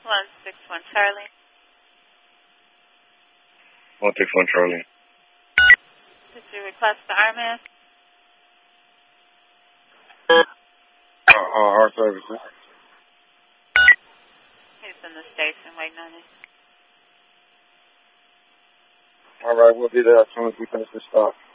161 Charlie. 161 Charlie. Did you request the RMS? Our services. He's in the station waiting on you. All right, we'll be there as soon as we finish this stop.